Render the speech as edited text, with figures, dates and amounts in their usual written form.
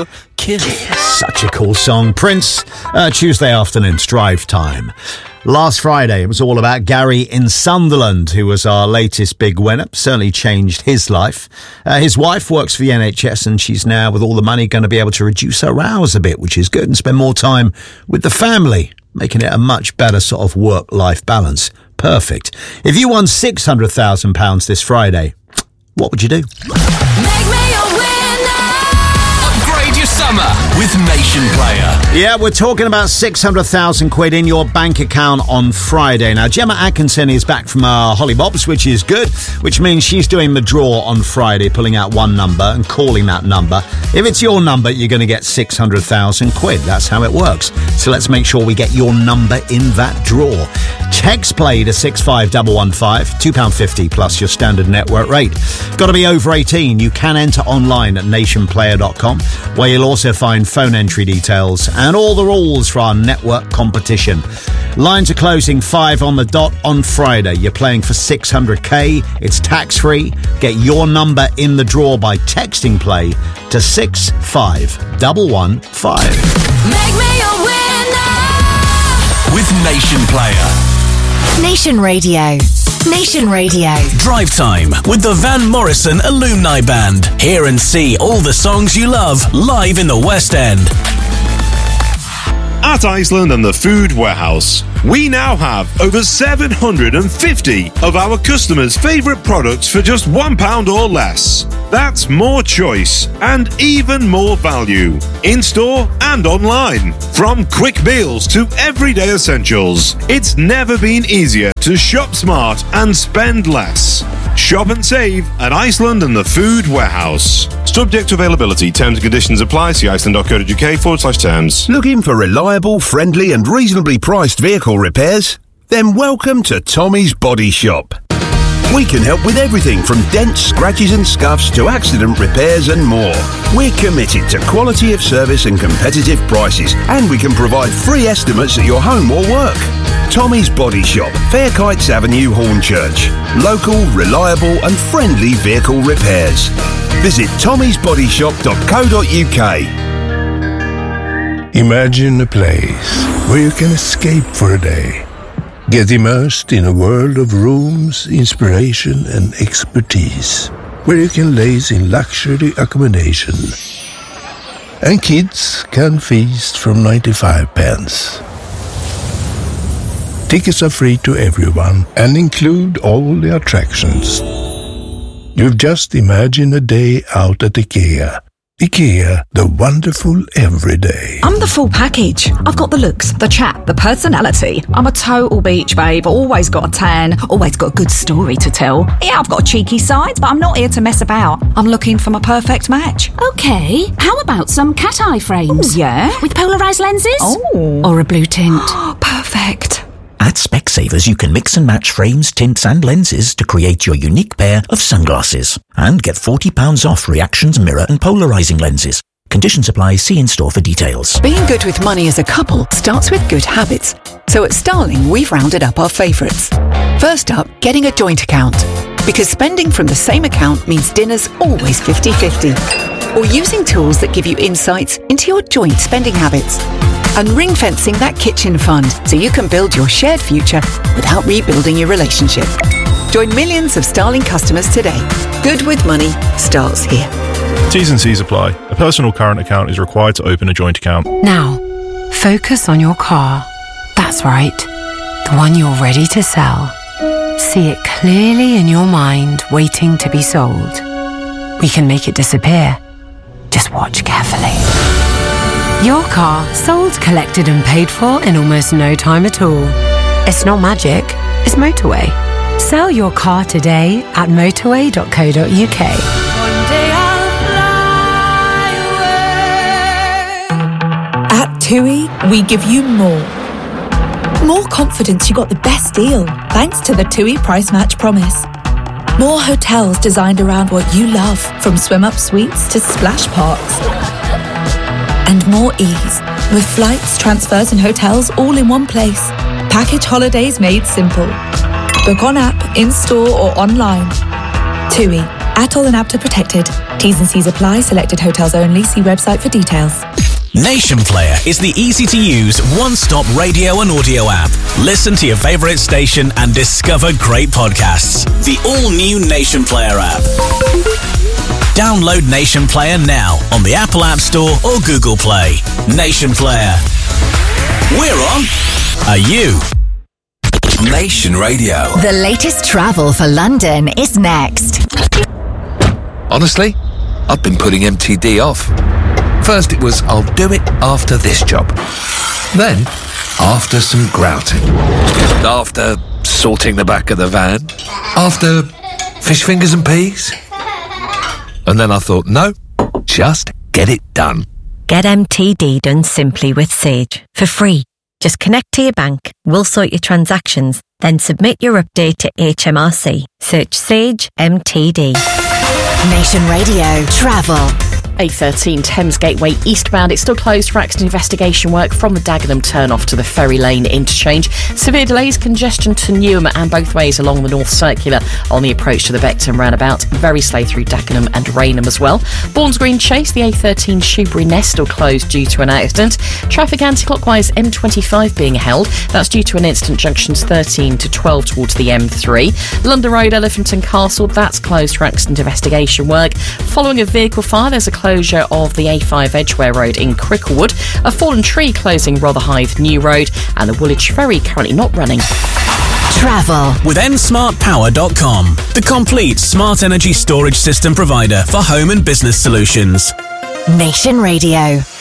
Over Kill. Such a cool song. Prince, Tuesday afternoon's drive time. Last Friday, it was all about Gary in Sunderland, who was our latest big winner. Certainly changed his life. His wife works for the NHS, and she's now, with all the money, going to be able to reduce her hours a bit, which is good, and spend more time with the family, making it a much better sort of work-life balance. Perfect. If you won £600,000 this Friday, what would you do? Make me a winner. Upgrade your summer with Nation Player. Yeah, we're talking about 600,000 quid in your bank account on Friday. Now, Gemma Atkinson is back from Holly Bob's, which is good, which means she's doing the draw on Friday, pulling out one number and calling that number. If it's your number, you're going to get 600,000 quid. That's how it works. So let's make sure we get your number in that draw. Text play to 65115, £2.50 plus your standard network rate. Got to be over 18. You can enter online at nationplayer.com, where you'll also find phone entry details and all the rules for our network competition. Lines are closing 5 on the dot on Friday. You're playing for 600k. It's tax-free. Get your number in the draw by texting play to 65115. Make me a winner. With Nation Player. Nation Radio. Nation Radio. Drive time with the Van Morrison Alumni Band. Hear and see all the songs you love live in the West End. At Iceland and the Food Warehouse, we now have over 750 of our customers' favourite products for just £1 or less. That's more choice and even more value, in-store and online. From quick meals to everyday essentials, it's never been easier to shop smart and spend less. Shop and save at Iceland and the Food Warehouse. Subject to availability. Terms and conditions apply. See iceland.co.uk/terms. Looking for reliable, friendly and reasonably priced vehicle repairs? Then welcome to Tommy's Body Shop. We can help with everything from dents, scratches and scuffs to accident repairs and more. We're committed to quality of service and competitive prices, and we can provide free estimates at your home or work. Tommy's Body Shop, Fairkites Avenue, Hornchurch. Local, reliable and friendly vehicle repairs. Visit tommysbodyshop.co.uk. Imagine a place where you can escape for a day. Get immersed in a world of rooms, inspiration and expertise, where you can laze in luxury accommodation. And kids can feast from 95 pence. Tickets are free to everyone and include all the attractions. You've just imagined a day out at IKEA. IKEA, the wonderful everyday. I'm the full package. I've got the looks, the chat, the personality. I'm a total beach babe, always got a tan, always got a good story to tell. Yeah, I've got a cheeky side, but I'm not here to mess about. I'm looking for my perfect match. Okay, how about some cat eye frames? Ooh, yeah? With polarised lenses? Oh. Or a blue tint? Perfect. At Specsavers, you can mix and match frames, tints and lenses to create your unique pair of sunglasses. And get £40 off Reactions mirror and polarising lenses. Conditions apply. See in-store for details. Being good with money as a couple starts with good habits. So at Starling, we've rounded up our favourites. First up, getting a joint account. Because spending from the same account means dinner's always 50-50. Or using tools that give you insights into your joint spending habits. And ring-fencing that kitchen fund so you can build your shared future without rebuilding your relationship. Join millions of Starling customers today. Good with money starts here. T's and C's apply. A personal current account is required to open a joint account. Now, focus on your car. That's right. The one you're ready to sell. See it clearly in your mind, waiting to be sold. We can make it disappear. Just watch carefully. Your car sold, collected and paid for in almost no time at all. It's not magic, it's motorway. Sell your car today at motorway.co.uk. One day I'll fly away. At TUI, we give you more. More confidence you got the best deal thanks to the TUI Price Match Promise. More hotels designed around what you love, from swim-up suites to splash parks. And more ease, with flights, transfers and hotels all in one place. Package holidays made simple. Book on app, in-store or online. TUI, ATOL and APTA protected. T's and C's apply. Selected hotels only. See website for details. Nation Player is the easy-to-use, one-stop radio and audio app. Listen to your favourite station and discover great podcasts. The all-new Nation Player app. Download Nation Player now on the Apple App Store or Google Play. Nation Player. We're on. Are you? Nation Radio. The latest travel for London is next. Honestly, I've been putting MTD off. First it was, I'll do it after this job. Then, after some grouting. After sorting the back of the van. After fish fingers and peas. And then I thought, no, just get it done. Get MTD done simply with Sage, for free. Just connect to your bank, we'll sort your transactions, then submit your update to HMRC. Search Sage MTD. Nation Radio Travel. A13 Thames Gateway eastbound. It's still closed for accident investigation work from the Dagenham turn-off to the Ferry Lane interchange. Severe delays, congestion to Newham and both ways along the North Circular on the approach to the Beckton roundabout. Very slow through Dagenham and Rainham as well. Bournes Green Chase, the A13 Shoebury Nest still closed due to an accident. Traffic anti-clockwise M25 being held. That's due to an incident junctions 13 to 12 towards the M3. London Road, Elephant and Castle, that's closed for accident investigation work. Following a vehicle fire, there's a closure of the A5 Edgware Road in Cricklewood, a fallen tree closing Rotherhithe New Road, and the Woolwich Ferry currently not running. Travel with nsmartpower.com, the complete smart energy storage system provider for home and business solutions. Nation Radio.